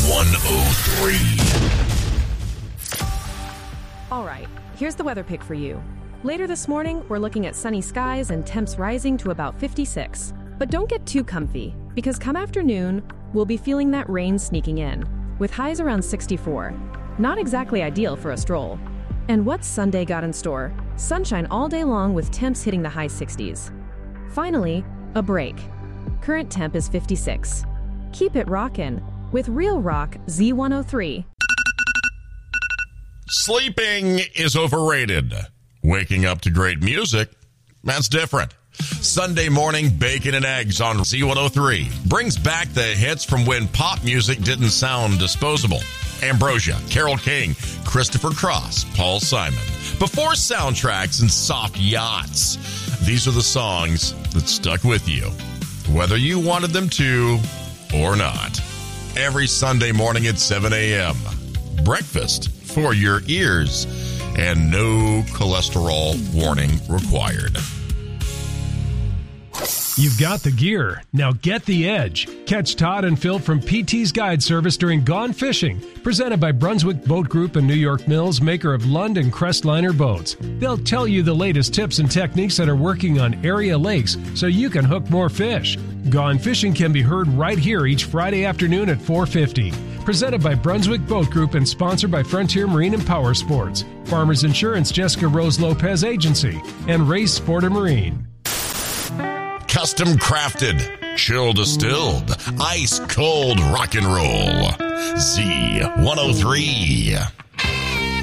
Z103. All right, here's the weather pick for you. Later this morning, we're looking at sunny skies and temps rising to about 56. But don't get too comfy, because come afternoon, we'll be feeling that rain sneaking in, with highs around 64. Not exactly ideal for a stroll. And what's Sunday got in store? Sunshine all day long with temps hitting the high 60s. Finally, a break. Current temp is 56. Keep it rockin' with Real Rock Z103. Sleeping is overrated. Waking up to great music, that's different. Sunday morning bacon and eggs on Z103 brings back the hits from when pop music didn't sound disposable. Ambrosia, Carole King, Christopher Cross, Paul Simon. Before soundtracks and soft yachts, these are the songs that stuck with you, whether you wanted them to or not. Every Sunday morning at 7 a.m. Breakfast for your ears, and no cholesterol warning required. You've got the gear. Now get the edge. Catch Todd and Phil from PT's Guide Service during Gone Fishing, presented by Brunswick Boat Group and New York Mills, maker of Lund and Crestliner boats. They'll tell you the latest tips and techniques that are working on area lakes so you can hook more fish. Gone Fishing can be heard right here each Friday afternoon at 4:50. Presented by Brunswick Boat Group and sponsored by Frontier Marine and Power Sports, Farmers Insurance Jessica Rose Lopez Agency, and Race Sport and Marine. Custom crafted, chill distilled, ice cold rock and roll. Z103.